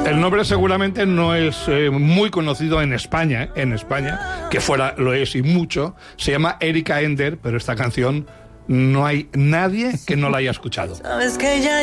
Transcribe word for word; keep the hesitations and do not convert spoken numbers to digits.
El nombre seguramente no es eh, muy conocido en España, ¿eh? En España, que fuera lo es y mucho. Se llama Erika Ender, pero esta canción no hay nadie que no la haya escuchado. Sabes que ya